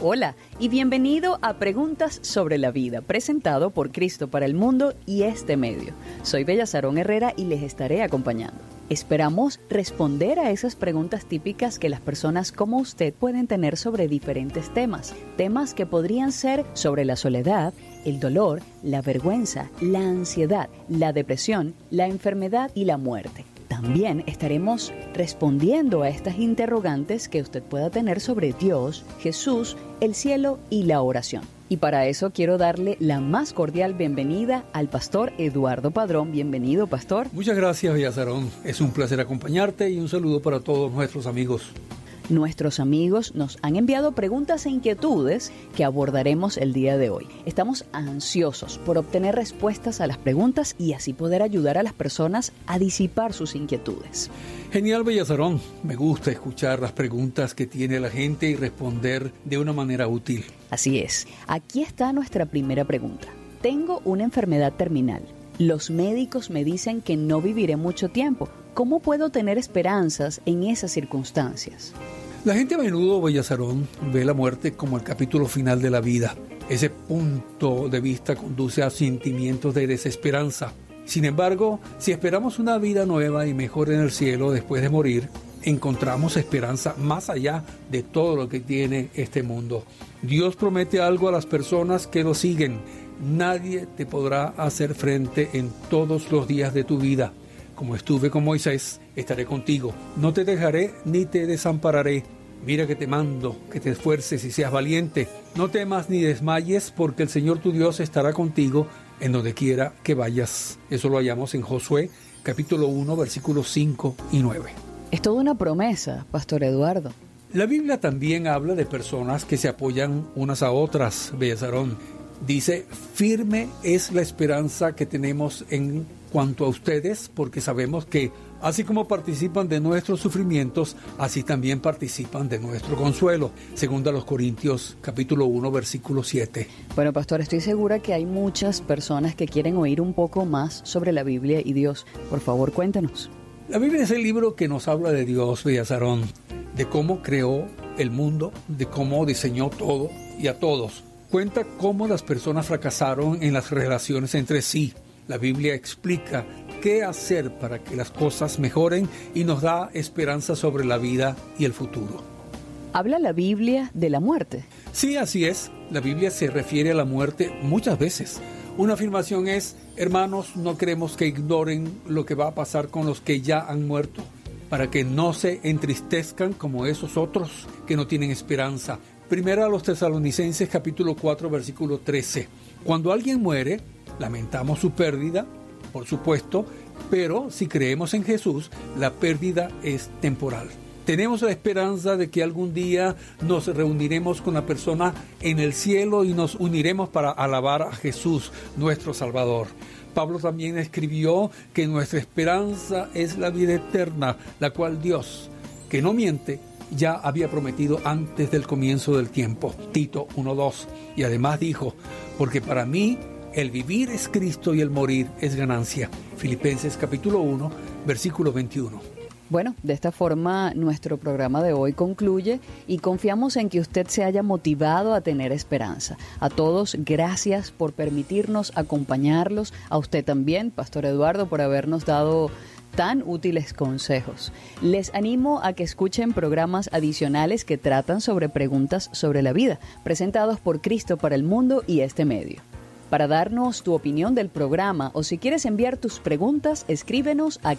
Hola y bienvenido a Preguntas sobre la Vida, presentado por Cristo para el Mundo y este medio. Soy Bella Sarón Herrera y les estaré acompañando. Esperamos responder a esas preguntas típicas que las personas como usted pueden tener sobre diferentes temas. Temas que podrían ser sobre la soledad, el dolor, la vergüenza, la ansiedad, la depresión, la enfermedad y la muerte. También estaremos respondiendo a estas interrogantes que usted pueda tener sobre Dios, Jesús, el cielo y la oración. Y para eso quiero darle la más cordial bienvenida al pastor Eduardo Padrón. Bienvenido, pastor. Muchas gracias, Bella Sarón. Es un placer acompañarte y un saludo para todos nuestros amigos. Nuestros amigos nos han enviado preguntas e inquietudes que abordaremos el día de hoy. Estamos ansiosos por obtener respuestas a las preguntas y así poder ayudar a las personas a disipar sus inquietudes. Genial, Bella Sarón. Me gusta escuchar las preguntas que tiene la gente y responder de una manera útil. Así es. Aquí está nuestra primera pregunta. Tengo una enfermedad terminal. Los médicos me dicen que no viviré mucho tiempo. ¿Cómo puedo tener esperanzas en esas circunstancias? La gente a menudo, Bella Sarón, ve la muerte como el capítulo final de la vida. Ese punto de vista conduce a sentimientos de desesperanza. Sin embargo, si esperamos una vida nueva y mejor en el cielo después de morir, encontramos esperanza más allá de todo lo que tiene este mundo. Dios promete algo a las personas que lo siguen. Nadie te podrá hacer frente en todos los días de tu vida. Como estuve con Moisés, estaré contigo. No te dejaré ni te desampararé. Mira que te mando, que te esfuerces y seas valiente. No temas ni desmayes, porque el Señor tu Dios estará contigo en donde quiera que vayas. Eso lo hallamos en Josué, capítulo 1, versículos 5 y 9. Es toda una promesa, pastor Eduardo. La Biblia también habla de personas que se apoyan unas a otras, Bella Sarón. Dice, firme es la esperanza que tenemos en cuanto a ustedes, porque sabemos que así como participan de nuestros sufrimientos, así también participan de nuestro consuelo. Segunda a los Corintios, capítulo 1, versículo 7. Bueno, pastor, estoy segura que hay muchas personas que quieren oír un poco más sobre la Biblia y Dios. Por favor, cuéntanos. La Biblia es el libro que nos habla de Dios, Bella Sarón, de cómo creó el mundo, de cómo diseñó todo y a todos. Cuenta cómo las personas fracasaron en las relaciones entre sí. La Biblia explica qué hacer para que las cosas mejoren y nos da esperanza sobre la vida y el futuro. ¿Habla la Biblia de la muerte? Sí, así es. La Biblia se refiere a la muerte muchas veces. Una afirmación es, hermanos, no queremos que ignoren lo que va a pasar con los que ya han muerto, para que no se entristezcan como esos otros que no tienen esperanza. Primera a los Tesalonicenses, capítulo 4, versículo 13. Cuando alguien muere, lamentamos su pérdida, por supuesto, pero si creemos en Jesús, la pérdida es temporal. Tenemos la esperanza de que algún día nos reuniremos con la persona en el cielo y nos uniremos para alabar a Jesús, nuestro Salvador. Pablo también escribió que nuestra esperanza es la vida eterna, la cual Dios, que no miente, ya había prometido antes del comienzo del tiempo. Tito 1:2. Y además dijo, porque para mí el vivir es Cristo y el morir es ganancia. Filipenses capítulo 1, versículo 21. Bueno, de esta forma nuestro programa de hoy concluye y confiamos en que usted se haya motivado a tener esperanza. A todos, gracias por permitirnos acompañarlos. A usted también, pastor Eduardo, por habernos dado tan útiles consejos. Les animo a que escuchen programas adicionales que tratan sobre preguntas sobre la vida, presentados por Cristo para el Mundo y este medio. Para darnos tu opinión del programa o si quieres enviar tus preguntas, escríbenos a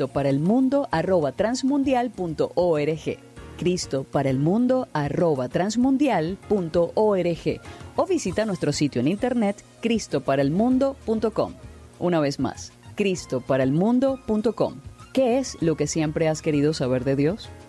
cristoparaelmundo@transmundial.org, cristoparaelmundo@transmundial.org, o visita nuestro sitio en internet cristoparaelmundo.com. Una vez más, cristoparaelmundo.com. ¿Qué es lo que siempre has querido saber de Dios?